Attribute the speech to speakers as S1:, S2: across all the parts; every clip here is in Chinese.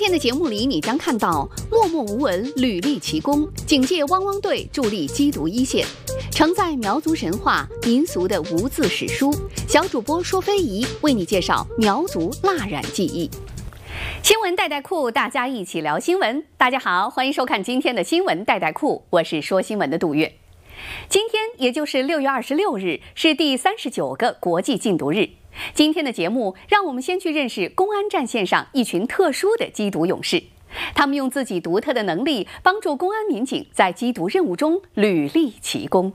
S1: 天的节目里，你将看到默默无闻屡立奇功，警界汪汪队助力缉毒一线，承载苗族神话民俗的无字史书。小主播说非遗为你介绍苗族蜡染技艺。新闻带带库，大家一起聊新闻。大家好，欢迎收看今天的新闻带带库，我是说新闻的杜月。今天也就是6月26日，是第39个国际禁毒日。今天的节目，让我们先去认识公安战线上一群特殊的缉毒勇士。他们用自己独特的能力，帮助公安民警在缉毒任务中屡立奇功。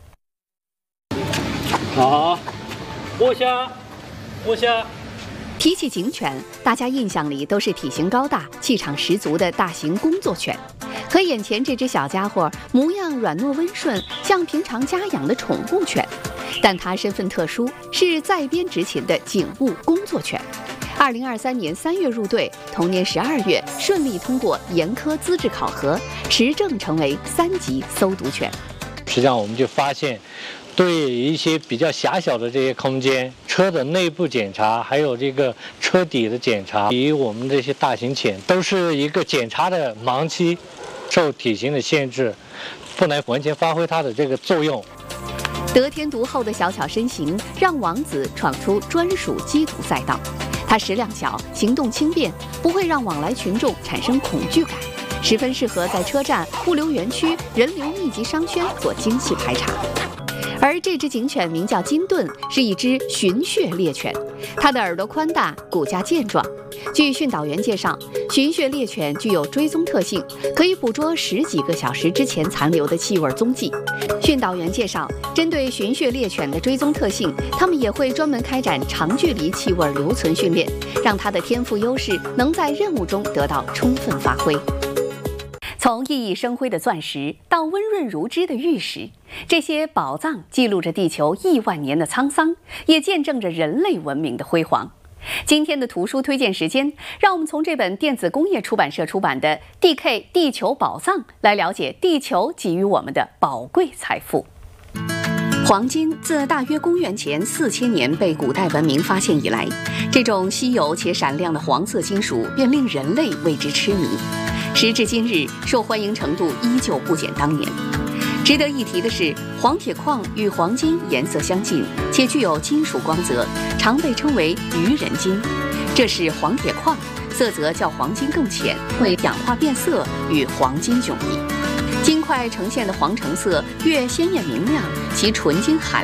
S2: 好，摸虾，摸虾。
S1: 提起警犬，大家印象里都是体型高大、气场十足的大型工作犬。可眼前这只小家伙模样软糯温顺，像平常家养的宠物犬，但它身份特殊，是在编执勤的警务工作犬。2023年3月入队，同年12月顺利通过严苛资质考核，持证成为3级搜毒犬。
S3: 实际上，我们就发现，对一些比较狭小的这些空间，车的内部检查，还有这个车底的检查，以我们这些大型犬都是一个检查的盲区，受体型的限制，不能完全发挥它的这个作用。
S1: 得天独厚的小巧身形，让王子闯出专属缉毒赛道。它食量小，行动轻便，不会让往来群众产生恐惧感，十分适合在车站、物流园区、人流密集商圈做精细排查。而这只警犬名叫金盾，是一只寻血猎犬，它的耳朵宽大，骨架健壮。据训导员介绍，寻血猎犬具有追踪特性，可以捕捉10几个小时之前残留的气味踪迹。训导员介绍，针对寻血猎犬的追踪特性，他们也会专门开展长距离气味留存训练，让它的天赋优势能在任务中得到充分发挥。从熠熠生辉的钻石到温润如脂的玉石，这些宝藏记录着地球亿万年的沧桑，也见证着人类文明的辉煌。今天的图书推荐时间，让我们从这本电子工业出版社出版的《DK 地球宝藏》来了解地球给予我们的宝贵财富。黄金自大约公元前4000年被古代文明发现以来，这种稀有且闪亮的黄色金属便令人类为之痴迷。时至今日，受欢迎程度依旧不减当年。值得一提的是，黄铁矿与黄金颜色相近，且具有金属光泽，常被称为愚人金。这是黄铁矿，色泽较黄金更浅，会氧化变色，与黄金迥异。金块呈现的黄橙色越鲜艳明亮，其纯金含